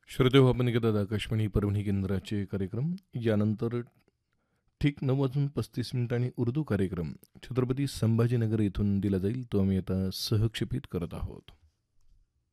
श्रोतेहो, आपण ऐकतात आकाशवाणी परभणी केंद्राचे कार्यक्रम. यानंतर ठीक 9:35 उर्दू कार्यक्रम छत्रपती संभाजीनगर येथून दिला जाईल. तो आम्ही आता सहक्षेपित करत आहोत.